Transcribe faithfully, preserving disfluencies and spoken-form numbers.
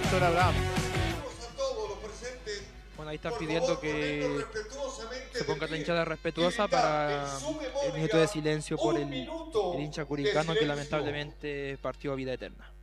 Víctor Abraham. A todos los presentes, Bueno, ahí están por pidiendo favor, que poniendo respetuosamente se ponga de la pie hinchada y respetuosa brindar para en su el memoria minuto de silencio por un el, minuto el hincha de curicano que silencio. lamentablemente partió a vida eterna.